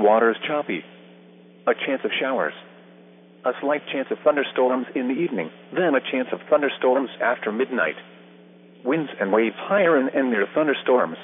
waters choppy. A chance of showers. A slight chance of thunderstorms in the evening, then a chance of thunderstorms after midnight. Winds and waves higher and near thunderstorms.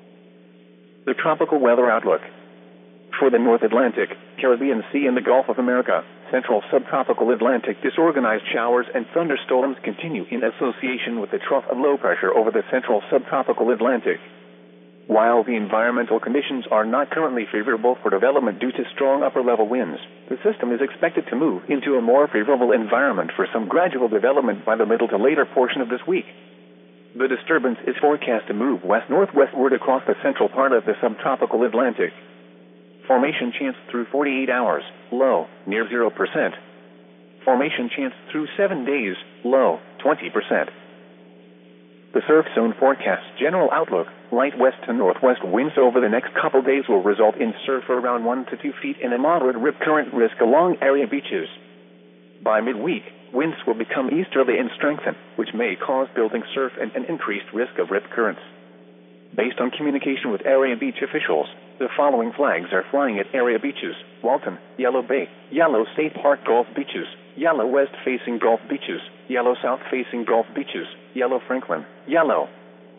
The tropical weather outlook. For the North Atlantic, Caribbean Sea and the Gulf of America, Central Subtropical Atlantic, disorganized showers and thunderstorms continue in association with the trough of low pressure over the Central Subtropical Atlantic. While the environmental conditions are not currently favorable for development due to strong upper-level winds, the system is expected to move into a more favorable environment for some gradual development by the middle to later portion of this week. The disturbance is forecast to move west-northwestward across the central part of the subtropical Atlantic. Formation chance through 48 hours, low, near 0%. Formation chance through 7 days, low, 20%. The surf zone forecast general outlook, light west to northwest winds over the next couple days will result in surf around 1 to 2 feet and a moderate rip current risk along area beaches. By midweek, winds will become easterly and strengthen, which may cause building surf and an increased risk of rip currents. Based on communication with area beach officials, the following flags are flying at area beaches: Walton, Yellow Bay, Yellow State Park Gulf Beaches, Yellow West-facing Gulf Beaches, Yellow South-facing Gulf Beaches, Yellow Franklin, Yellow.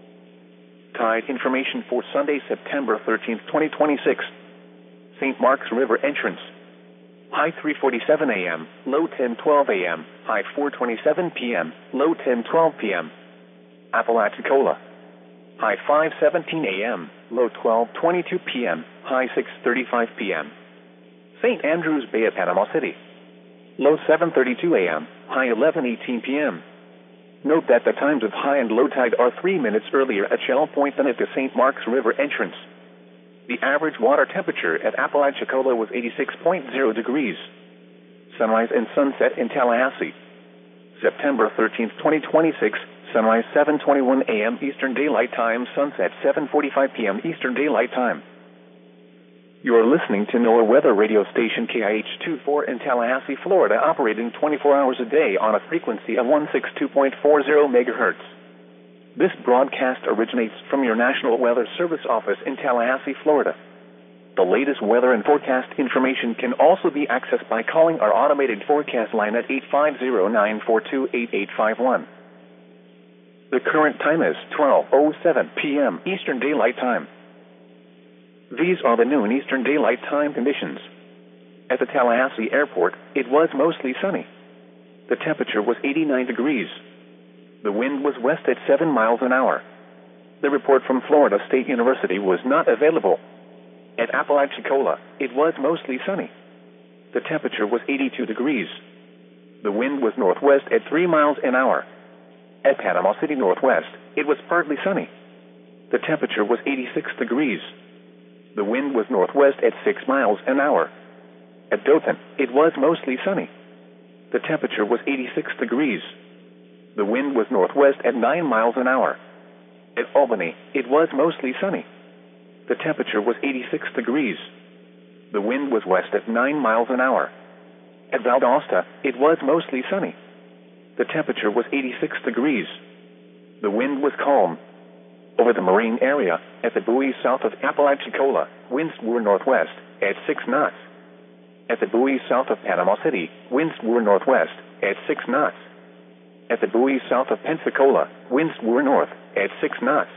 Tide information for Sunday, September 13, 2026. St. Mark's River entrance. High 3:47 a.m., low 10:12 a.m., high 4:27 p.m., low 10:12 p.m. Apalachicola. High 5:17 a.m., low 12:22 p.m., high 6:35 p.m. St. Andrews Bay at Panama City. Low 7:32 a.m., high 11:18 p.m. Note that the times of high and low tide are 3 minutes earlier at Shell Point than at the St. Mark's River entrance. The average water temperature at Apalachicola was 86.0 degrees. Sunrise and sunset in Tallahassee. September 13, 2026, sunrise 7:21 a.m. Eastern Daylight Time, sunset 7:45 p.m. Eastern Daylight Time. You are listening to NOAA weather radio station KIH-24 in Tallahassee, Florida, operating 24 hours a day on a frequency of 162.40 megahertz. This broadcast originates from your National Weather Service office in Tallahassee, Florida. The latest weather and forecast information can also be accessed by calling our automated forecast line at 850-942-8851. The current time is 12:07 p.m. Eastern Daylight Time. These are the noon Eastern Daylight Time conditions. At the Tallahassee Airport, it was mostly sunny. The temperature was 89 degrees. The wind was west at 7 miles an hour. The report from Florida State University was not available. At Apalachicola, it was mostly sunny. The temperature was 82 degrees. The wind was northwest at 3 miles an hour. At Panama City Northwest, it was partly sunny. The temperature was 86 degrees. The wind was northwest at 6 miles an hour. At Dothan, it was mostly sunny. The temperature was 86 degrees. The wind was northwest at 9 miles an hour. At Albany, it was mostly sunny. The temperature was 86 degrees. The wind was west at 9 miles an hour. At Valdosta, it was mostly sunny. The temperature was 86 degrees. The wind was calm. Over the marine area, at the buoys south of Apalachicola, winds were northwest at 6 knots. At the buoys south of Panama City, winds were northwest at 6 knots. At the buoys south of Pensacola, winds were north at 6 knots.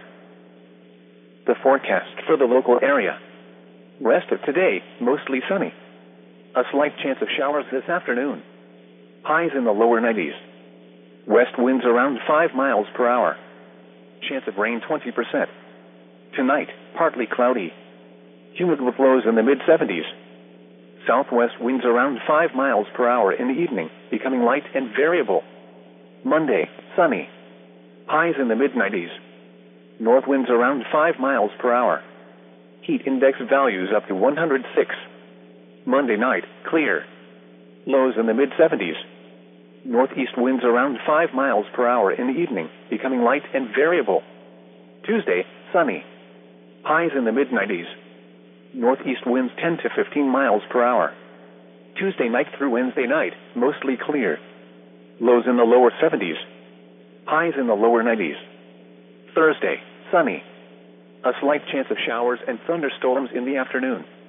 The forecast for the local area. Rest of today, mostly sunny. A slight chance of showers this afternoon. Highs in the lower 90s. West winds around 5 miles per hour. Chance of rain 20%. Tonight, partly cloudy. Humid with lows in the mid-70s. Southwest winds around 5 miles per hour in the evening, becoming light and variable. Monday, sunny. Highs in the mid-90s. North winds around 5 miles per hour. Heat index values up to 106. Monday night, clear. Lows in the mid-70s. Northeast winds around 5 miles per hour in the evening, becoming light and variable. Tuesday, sunny. Highs in the mid-90s. Northeast winds 10 to 15 miles per hour. Tuesday night through Wednesday night, mostly clear. Lows in the lower 70s. Highs in the lower 90s. Thursday, sunny. A slight chance of showers and thunderstorms in the afternoon.